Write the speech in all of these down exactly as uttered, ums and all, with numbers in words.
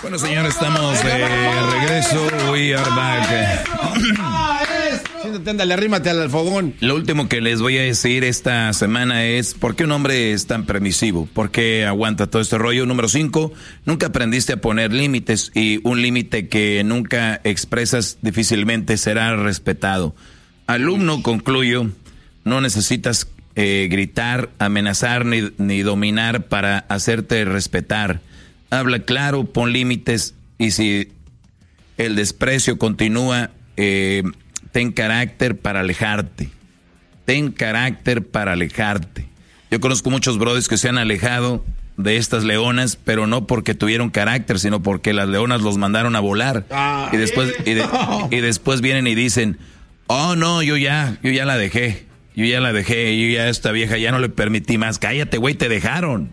Bueno, señores, estamos de regreso. We are back. Siéntate, ándale, arrímate al fogón. Lo último que les voy a decir esta semana es ¿por qué un hombre es tan permisivo? ¿Por qué aguanta todo este rollo? Número cinco, nunca aprendiste a poner límites y un límite que nunca expresas difícilmente será respetado. Alumno, concluyo, no necesitas eh, gritar, amenazar ni, ni dominar para hacerte respetar. Habla claro, pon límites y si el desprecio continúa, eh, ten carácter para alejarte. Ten carácter para alejarte. Yo conozco muchos brothers que se han alejado de estas leonas, pero no porque tuvieron carácter, sino porque las leonas los mandaron a volar. Ah, y después y, de, y después vienen y dicen, oh no, yo ya, yo ya la dejé. Yo ya la dejé, yo ya a esta vieja ya no le permití más. Cállate, güey, te dejaron.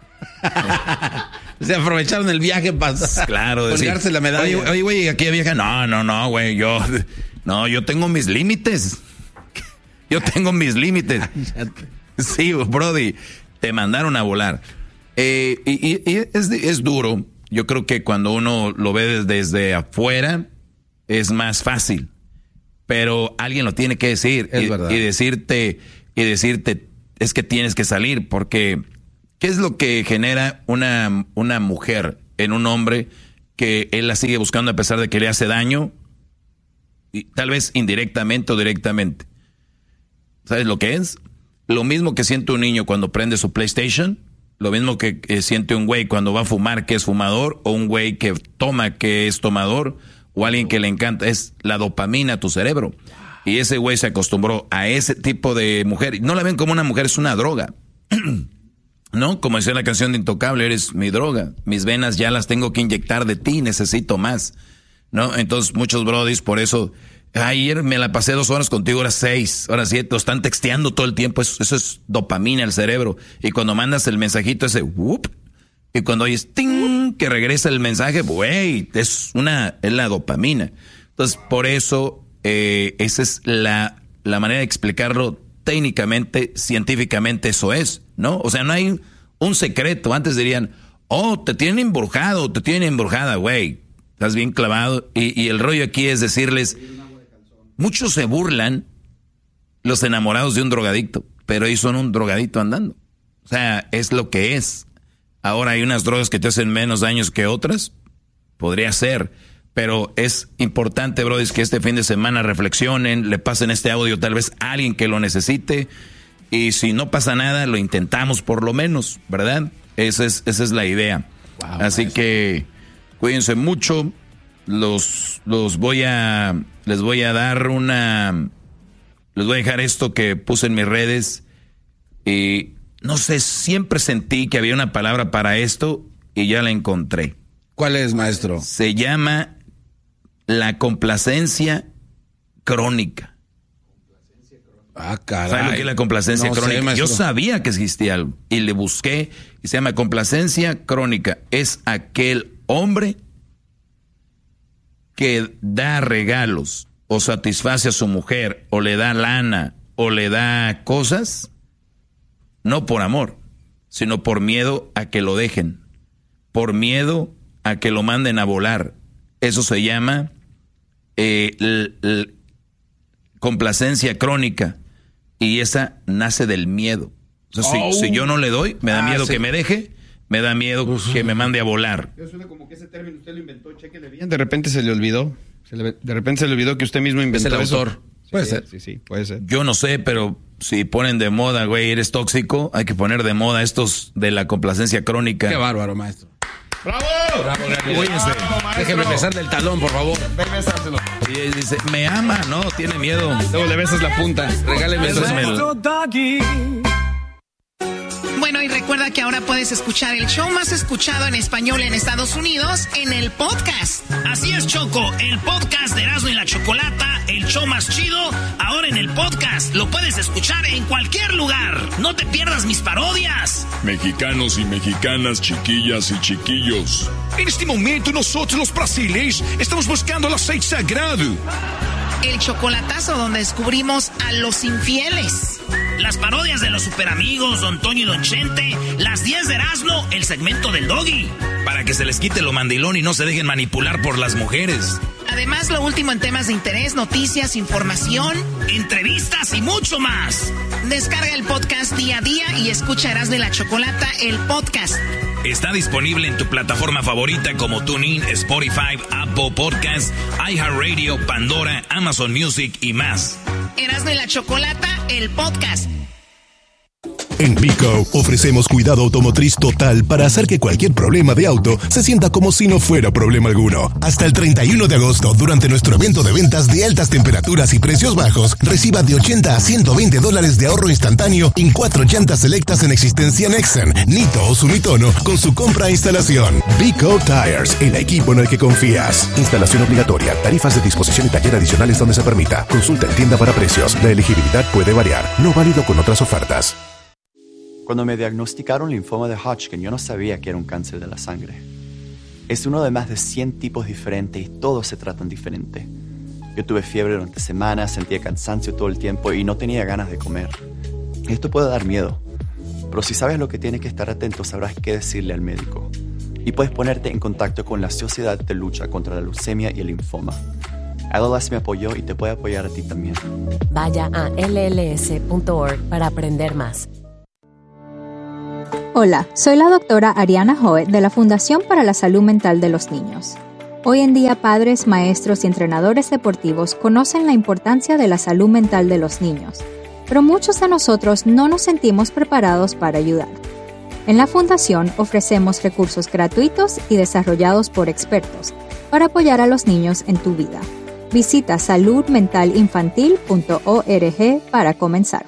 Se aprovecharon el viaje para claro, colgarse la medalla. Oye, oye, güey, aquella vieja, no, no, no, güey, yo, no, yo tengo mis límites. Yo tengo mis límites. Sí, brody, te mandaron a volar. Eh, y, y, y es, es duro. Yo creo que cuando uno lo ve desde, desde afuera, es más fácil. Pero alguien lo tiene que decir. Es y, verdad. y decirte, y decirte, es que tienes que salir, porque ¿qué es lo que genera una, una mujer en un hombre que él la sigue buscando a pesar de que le hace daño? Y tal vez indirectamente o directamente. ¿Sabes lo que es? Lo mismo que siente un niño cuando prende su PlayStation, lo mismo que eh, siente un güey cuando va a fumar que es fumador, o un güey que toma que es tomador, o alguien que le encanta, es la dopamina a tu cerebro. Y ese güey se acostumbró a ese tipo de mujer. No la ven como una mujer, es una droga. ¿No? Como decía la canción de Intocable, eres mi droga. Mis venas ya las tengo que inyectar de ti, necesito más. ¿No? Entonces muchos brodis por eso, ayer me la pasé dos horas contigo, ahora seis, ahora siete, lo están texteando todo el tiempo, eso, eso es dopamina al cerebro. Y cuando mandas el mensajito ese, whoop, y cuando oyes ting, que regresa el mensaje, güey, es una, es la dopamina. Entonces por eso, eh, esa es la, la manera de explicarlo técnicamente, científicamente eso es, ¿no? O sea, no hay un secreto. Antes dirían, oh, te tienen embrujado, te tienen embrujada, güey. Estás bien clavado. Y, y el rollo aquí es decirles, muchos se burlan los enamorados de un drogadicto, pero ellos son un drogadicto andando. O sea, es lo que es. Ahora hay unas drogas que te hacen menos daños que otras. Podría ser. Pero es importante, brodis, que este fin de semana reflexionen, le pasen este audio tal vez a alguien que lo necesite. Y si no pasa nada, lo intentamos por lo menos, ¿verdad? Esa es, esa es la idea. Wow, así maestro. Que cuídense mucho. Los, los voy a, les voy a dar una, les voy a dejar esto que puse en mis redes. Y no sé, siempre sentí que había una palabra para esto y ya la encontré. ¿Cuál es, maestro? Se llama la complacencia crónica. Ah, caray. ¿Sabes lo que es la complacencia no crónica? Sé, Yo sabía que existía algo y le busqué y se llama complacencia crónica. Es aquel hombre que da regalos o satisface a su mujer o le da lana o le da cosas, no por amor, sino por miedo a que lo dejen, por miedo a que lo manden a volar. Eso se llama eh, l- l- complacencia crónica. Y esa nace del miedo. O sea, oh. si, si yo no le doy, me da ah, miedo sí. que me deje, me da miedo uh-huh. que me mande a volar. Eso suena como que ese término usted lo inventó, chéquele bien. De repente se le olvidó. Se le, de repente se le olvidó que usted mismo inventó es el eso. autor. Sí, puede ser. Sí, sí, puede ser. Yo no sé, pero si ponen de moda, güey, eres tóxico, hay que poner de moda estos de la complacencia crónica. Qué bárbaro, maestro. ¡Bravo! ¡Bravo, bravo! Déjeme besar del talón, por favor. Ven, besárselo. Y dice, me ama, no, tiene miedo. Luego le besas la punta. Regáleme eso. Bueno, y recuerda que ahora puedes escuchar el show más escuchado en español en Estados Unidos en el podcast. Así es, Choco, el podcast de Erasmo y la Chocolata, el show más chido, ahora en el podcast. Lo puedes escuchar en cualquier lugar. No te pierdas mis parodias. Mexicanos y mexicanas, chiquillas y chiquillos. En este momento nosotros los brasileños estamos buscando el aceite sagrado. El chocolatazo donde descubrimos a los infieles. Las parodias de los superamigos, Don Toño y Don Chente. Las diez de Erasmo, el segmento del Doggy. para que se les quite lo mandilón y no se dejen manipular por las mujeres. Además, lo último en temas de interés, noticias, información, entrevistas y mucho más. Descarga el podcast día a día y escucha Erasmo y la Chocolata, el podcast. Está disponible en tu plataforma favorita como TuneIn, Spotify, Apple Podcasts, iHeartRadio, Pandora, Amazon Music y más. Erasmo y la Chocolata, el podcast. En Vico ofrecemos cuidado automotriz total para hacer que cualquier problema de auto se sienta como si no fuera problema alguno. Hasta el treinta y uno de agosto, durante nuestro evento de ventas de altas temperaturas y precios bajos, reciba de ochenta a ciento veinte dólares de ahorro instantáneo en cuatro llantas selectas en existencia Nexen, Nito o Sumitono con su compra e instalación. Vico Tires, el equipo en el que confías. Instalación obligatoria, tarifas de disposición y taller adicionales donde se permita. Consulta en tienda para precios. La elegibilidad puede variar. No válido con otras ofertas. Cuando me diagnosticaron linfoma de Hodgkin, yo no sabía que era un cáncer de la sangre. Es uno de más de cien tipos diferentes y todos se tratan diferente. Yo tuve fiebre durante semanas, sentía cansancio todo el tiempo y no tenía ganas de comer. Esto puede dar miedo, pero si sabes lo que tienes que estar atento, sabrás qué decirle al médico. Y puedes ponerte en contacto con la Sociedad de Lucha contra la Leucemia y el Linfoma. L L S me apoyó y te puede apoyar a ti también. Vaya a L L S punto org para aprender más. Hola, soy la doctora Ariana Hoet de la Fundación para la Salud Mental de los Niños. Hoy en día, padres, maestros y entrenadores deportivos conocen la importancia de la salud mental de los niños, pero muchos de nosotros no nos sentimos preparados para ayudar. En la Fundación ofrecemos recursos gratuitos y desarrollados por expertos para apoyar a los niños en tu vida. Visita salud mental infantil punto org para comenzar.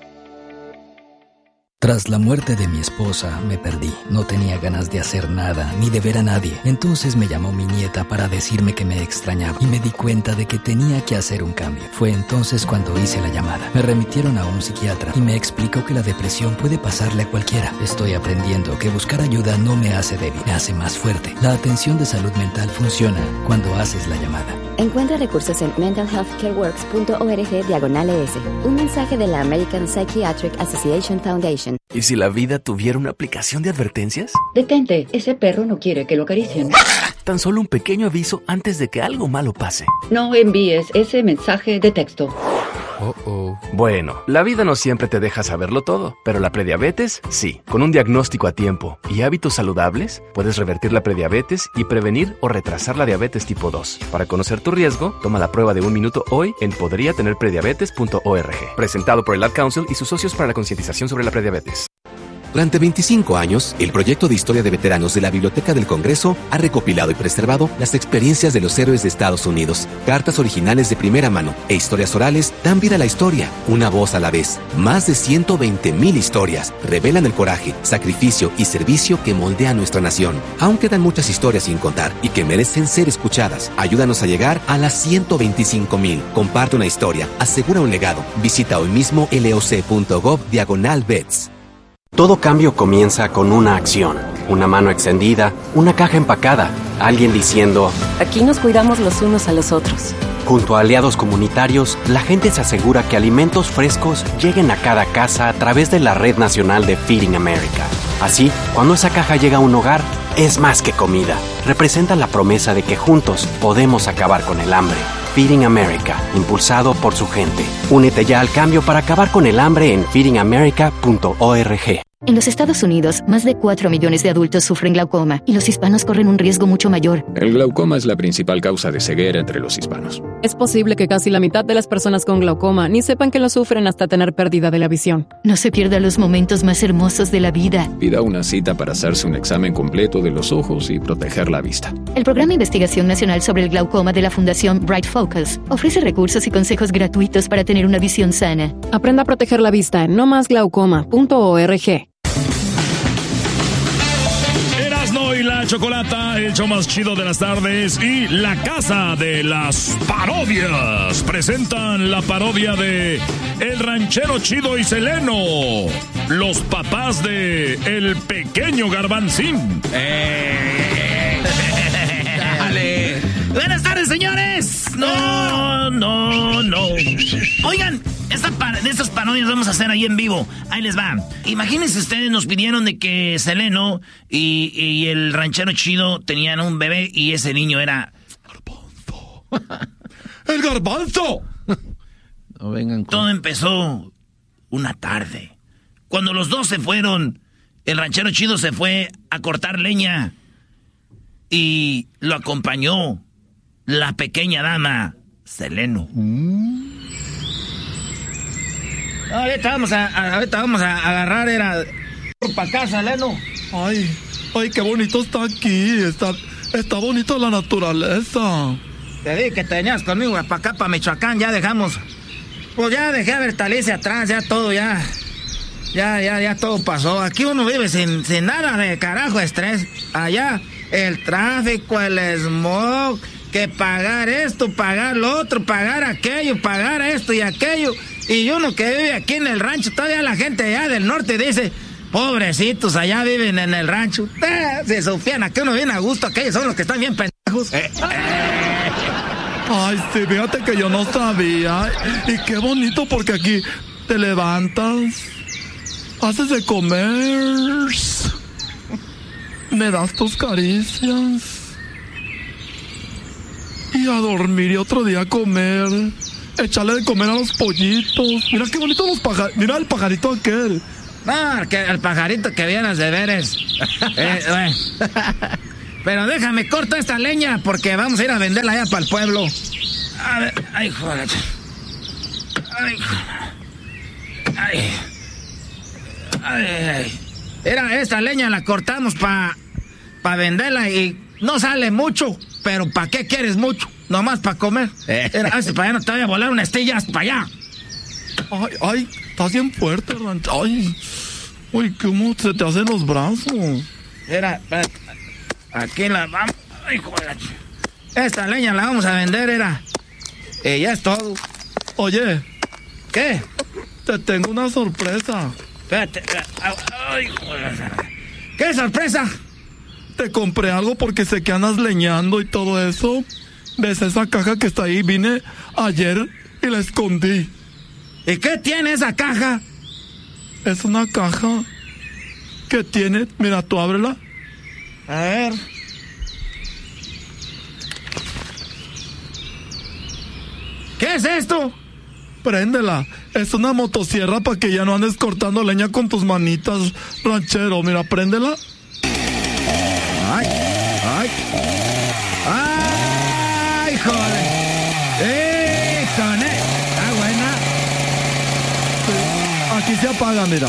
Tras la muerte de mi esposa, me perdí. No tenía ganas de hacer nada, ni de ver a nadie. Entonces me llamó mi nieta para decirme que me extrañaba y me di cuenta de que tenía que hacer un cambio. Fue entonces cuando hice la llamada. Me remitieron a un psiquiatra y me explicó que la depresión puede pasarle a cualquiera. Estoy aprendiendo que buscar ayuda no me hace débil, me hace más fuerte. La atención de salud mental funciona cuando haces la llamada. Encuentra recursos en mental health care works punto org diagonal E S. Un mensaje de la American Psychiatric Association Foundation. ¿Y si la vida tuviera una aplicación de advertencias? Detente, ese perro no quiere que lo acaricien. Tan solo un pequeño aviso antes de que algo malo pase. No envíes ese mensaje de texto. Oh, oh. Bueno, la vida no siempre te deja saberlo todo, pero la prediabetes, sí. Con un diagnóstico a tiempo y hábitos saludables, puedes revertir la prediabetes y prevenir o retrasar la diabetes tipo dos. Para conocer tu riesgo, toma la prueba de un minuto hoy en podría tener prediabetes punto org. Presentado por el Ad Council y sus socios para la concientización sobre la prediabetes. Durante veinticinco años, el proyecto de historia de veteranos de la Biblioteca del Congreso ha recopilado y preservado las experiencias de los héroes de Estados Unidos. Cartas originales de primera mano e historias orales dan vida a la historia, una voz a la vez. Más de ciento veinte mil historias revelan el coraje, sacrificio y servicio que moldea nuestra nación. Aún quedan muchas historias sin contar y que merecen ser escuchadas. Ayúdanos a llegar a las ciento veinticinco mil. Comparte una historia, asegura un legado. Visita hoy mismo loc.gov diagonal vets. Todo cambio comienza con una acción, una mano extendida, una caja empacada, alguien diciendo: aquí nos cuidamos los unos a los otros. Junto a aliados comunitarios, la gente se asegura que alimentos frescos lleguen a cada casa a través de la Red Nacional de Feeding America. Así, cuando esa caja llega a un hogar, es más que comida. Representa la promesa de que juntos podemos acabar con el hambre. Feeding America, impulsado por su gente. Únete ya al cambio para acabar con el hambre en feeding america punto org. En los Estados Unidos, más de cuatro millones de adultos sufren glaucoma y los hispanos corren un riesgo mucho mayor. El glaucoma es la principal causa de ceguera entre los hispanos. Es posible que casi la mitad de las personas con glaucoma ni sepan que lo sufren hasta tener pérdida de la visión. No se pierda los momentos más hermosos de la vida. Pida una cita para hacerse un examen completo de los ojos y proteger la vista. El Programa de Investigación Nacional sobre el Glaucoma de la Fundación Bright Focus ofrece recursos y consejos gratuitos para tener una visión sana. Aprenda a proteger la vista en no más glaucoma punto org. Erasmo y la Chocolata, el show más chido de las tardes, y la casa de las parodias presentan la parodia de El Ranchero Chido y Seleno, los papás de El Pequeño Garbanzín. Eh, dale. Buenas tardes, señores. No, no, no. Oigan, esta, de estas parodias vamos a hacer ahí en vivo. Ahí les va. Imagínense ustedes, nos pidieron de que Seleno y, y el ranchero chido tenían un bebé y ese niño era... Garbanzo. ¡El garbanzo! No vengan con... Todo empezó una tarde. Cuando los dos se fueron, el ranchero chido se fue a cortar leña y lo acompañó la pequeña dama, Seleno. Mm. Ahorita vamos a, a, ahorita vamos a agarrar, era para acá, Seleno. Ay, ay, qué bonito está aquí, está, está bonito la naturaleza. Te dije que te venías conmigo para acá, para Michoacán, ya dejamos. Pues ya dejé a Bertalice atrás, ya todo, ya. Ya, ya, ya todo pasó. Aquí uno vive sin, sin nada de carajo estrés. Allá, el tráfico, el smog, que pagar esto, pagar lo otro, pagar aquello, pagar esto y aquello. Y uno que vive aquí en el rancho, todavía la gente allá del norte dice, pobrecitos, allá viven en el rancho. Eh, se supieran que uno viene a gusto, aquellos son los que están bien pendejos. Eh, eh. Ay, sí, fíjate que yo no sabía. Y qué bonito porque aquí te levantas, haces de comer, me das tus caricias y a dormir y otro día a comer. Echarle de comer a los pollitos. Mira qué bonito los pajaritos. Mira el pajarito aquel. No, que el pajarito que vienes de ver es... eh, bueno. Pero déjame corto esta leña porque vamos a ir a venderla allá para el pueblo. A ver, ay, joder. Ay, ay. Ay, ay. Era esta leña la cortamos para pa venderla y no sale mucho, pero ¿para qué quieres mucho? Nomás para comer. Era, hasta para allá no te voy a volar una estilla, hasta para allá. Ay, ay, estás bien fuerte, rancho. Ay, uy, ¿cómo se te hacen los brazos? Era, aquí la vamos. Ay, joder. Esta leña la vamos a vender, era. Y ya es todo. Oye. ¿Qué? Te tengo una sorpresa. Espérate. Ay, joder. ¿Qué sorpresa? Te compré algo porque sé que andas leñando y todo eso. ¿Ves esa caja que está ahí? Vine ayer y la escondí. ¿Y qué tiene esa caja? Es una caja que tiene... Mira, tú ábrela. A ver. ¿Qué es esto? Préndela. Es una motosierra para que ya no andes cortando leña con tus manitas, ranchero. Mira, préndela. Ay, ay. Ay, joder. Eh, joder. Está buena. Sí, aquí se apaga, mira.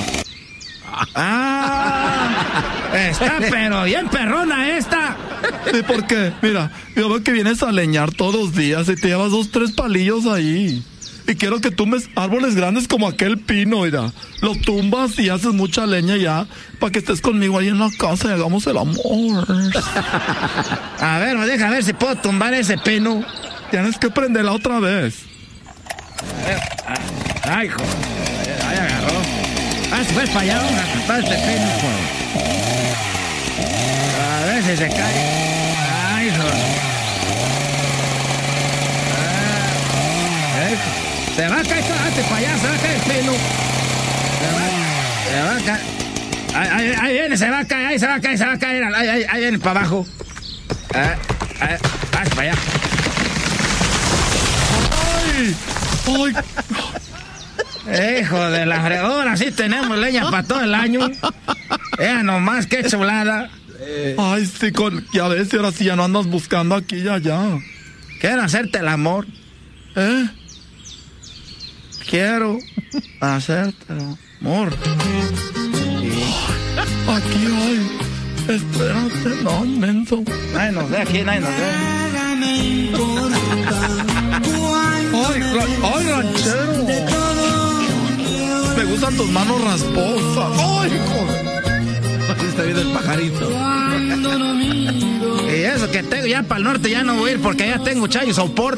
Ah, está pero bien perrona esta. Sí, ¿por qué? Mira, yo veo que vienes a leñar todos los días y te llevas dos, tres palillos ahí. Y quiero que tumbes árboles grandes como aquel pino, mira. Lo tumbas y haces mucha leña ya para que estés conmigo ahí en la casa y hagamos el amor. A ver, deja ver si puedo tumbar ese pino. Tienes que prenderla otra vez. A ver, ay, joder. Ahí agarró. Ah, si fue para allá, vamos a cortar este pino. A ver si se cae. Ay, joder. Se va a caer, hazte para allá, se va a caer el pelo. Se va, se va a caer. Ahí, ahí, ahí viene, se va a caer, ahí se va a caer, se va a caer. Ahí, ahí, ahí viene para abajo. Ahí, ahí, hazte para allá. ¡Ay! ¡Ay! Hijo de la fregona, sí tenemos leña para todo el año. Era nomás, qué chulada. Ay, sí, con, ya ves, ahora sí ya no andas buscando aquí y allá. Quiero hacerte el amor. ¿Eh? Quiero hacerte el amor. Sí. Aquí hay. Espérate, no, menso. Nadie nos ve aquí, nadie nos ve. Ay, ra- ay, ranchero. Me gustan tus manos rasposas. Ay, joder. Está bien el pajarito. Y eso que tengo ya para el norte ya no voy a ir porque ya tengo chayo soporte.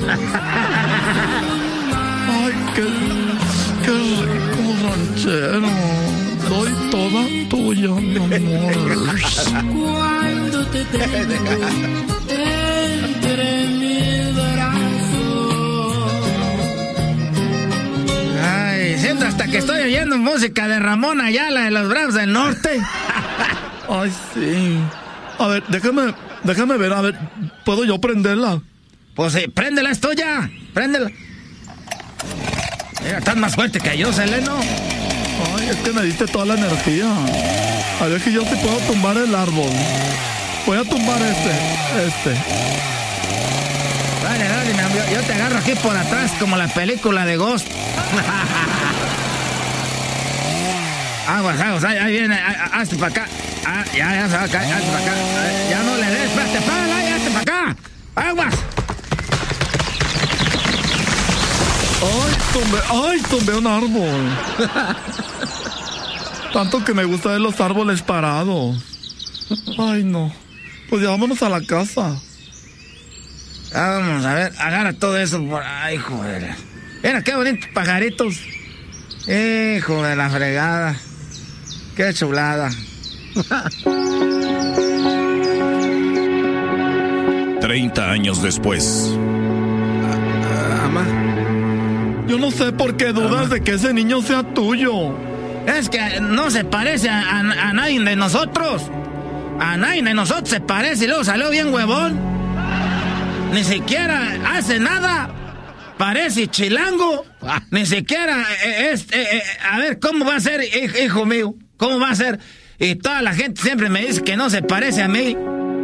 Ay, qué, qué rico, ranchero. Soy toda tuya, mi amor. Cuando te tengo entre mis brazos. Ay, siempre hasta que estoy oyendo música de Ramón Ayala de los Bravos del Norte. Ay, sí. A ver, déjame, déjame ver, a ver, ¿puedo yo prenderla? Pues sí, préndela, es tuya. Préndela. Mira, estás más fuerte que yo, Seleno. Ay, es que me diste toda la energía. A ver que yo sí puedo tumbar el árbol. Voy a tumbar este, este. Dale, dale, mi amigo. Yo te agarro aquí por atrás como la película de Ghost. Aguas, aguas, ahí, ahí viene, hazte para acá. Ah, ya, ya se va a caer, hazte para acá. Ya no le des, espérate, párala, ya hazte para acá. Aguas. Ay, tumbé, ay, tumbé un árbol. Tanto que me gusta ver los árboles parados. Ay, no. Pues ya vámonos a la casa. Ah, vamos a ver, agarra todo eso por ahí, joder. Mira, qué bonitos pajaritos. Hijo de la fregada. Qué chulada. Treinta años después. Ama. Yo no sé por qué dudas de que ese niño sea tuyo. Es que no se parece a, a, a nadie de nosotros. A nadie de nosotros se parece y luego salió bien huevón. Ni siquiera hace nada. Parece chilango. Ni siquiera es... Eh, eh, a ver, ¿cómo va a ser, hijo mío? ¿Cómo va a ser? Y toda la gente siempre me dice que no se parece a mí.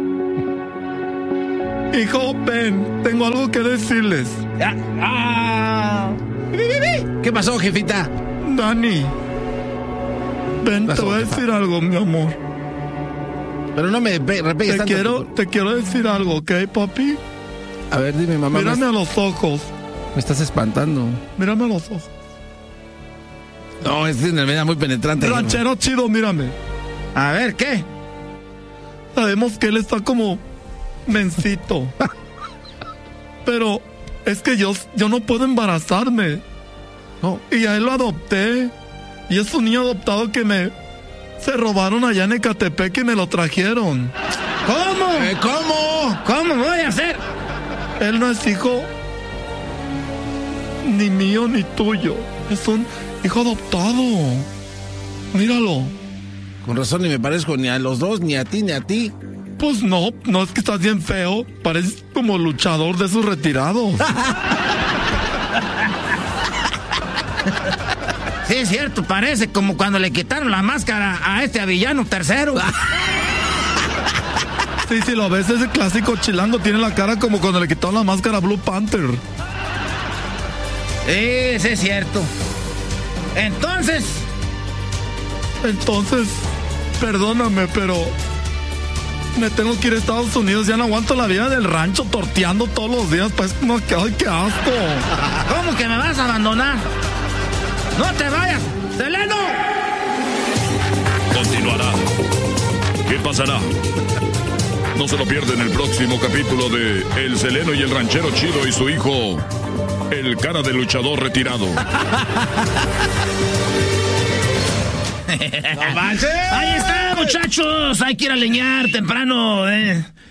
Hijo, ven, tengo algo que decirles. Ah. ¿Qué pasó, jefita? Dani, ven, pasó, te voy a decir jefa? algo, mi amor. Pero no me repegues tanto. Quiero, te quiero decir algo, ¿ok, papi? A ver, dime, mamá. Mírame me... a los ojos. Me estás espantando. Mírame a los ojos. No, es una enfermedad muy penetrante. Ranchero jefa. Chido, mírame. A ver, ¿qué? Sabemos que él está como mencito. Pero es que yo, yo no puedo embarazarme. No. Y a él lo adopté. Y es un niño adoptado que me... Se robaron allá en Ecatepec y me lo trajeron. ¿Cómo? Eh, ¿Cómo? ¿Cómo voy a hacer? Él no es hijo ni mío ni tuyo. Es un hijo adoptado. Míralo. Con razón ni me parezco ni a los dos, ni a ti, ni a ti. Pues no, no es que estás bien feo. Pareces como luchador de esos retirados. Sí, es cierto, parece como cuando le quitaron la máscara a este Avillano tercero. Sí, sí, lo ves, ese clásico chilango tiene la cara como cuando le quitaron la máscara a Blue Panther. Sí, sí, es cierto. Entonces... Entonces, perdóname, pero... Me tengo que ir a Estados Unidos, ya no aguanto la vida del rancho torteando todos los días, pues, no, ¡ay, qué asco! ¿Cómo que me vas a abandonar? ¡No te vayas! ¡Seleno! Continuará. ¿Qué pasará? No se lo pierden el próximo capítulo de El Seleno y el Ranchero Chido y su hijo, el cara de luchador retirado. ¡No manches! Ahí está, muchachos. Hay que ir a leñar temprano. Eh.